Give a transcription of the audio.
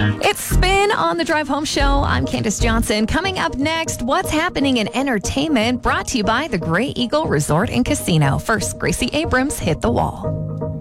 It's Spin on the Drive Home Show. I'm Candace Johnson. Coming up next, what's happening in entertainment, brought to you by the Gray Eagle Resort and Casino. First, Gracie Abrams hit the wall.